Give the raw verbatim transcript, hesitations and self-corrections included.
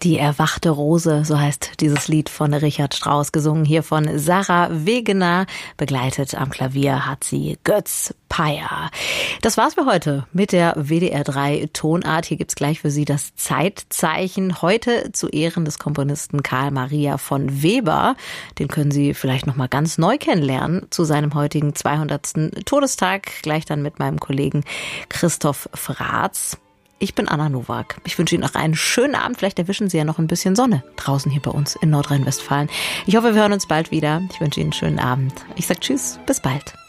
Die erwachte Rose, so heißt dieses Lied von Richard Strauss, gesungen hier von Sarah Wegener. Begleitet am Klavier hat sie Götz Peyer. Das war's für heute mit der W D R drei Tonart. Hier gibt's gleich für Sie das Zeitzeichen. Heute zu Ehren des Komponisten Karl Maria von Weber. Den können Sie vielleicht noch mal ganz neu kennenlernen zu seinem heutigen zweihundertsten Todestag. Gleich dann mit meinem Kollegen Christoph Fratz. Ich bin Anna Nowak. Ich wünsche Ihnen noch einen schönen Abend. Vielleicht erwischen Sie ja noch ein bisschen Sonne draußen hier bei uns in Nordrhein-Westfalen. Ich hoffe, wir hören uns bald wieder. Ich wünsche Ihnen einen schönen Abend. Ich sage Tschüss, bis bald.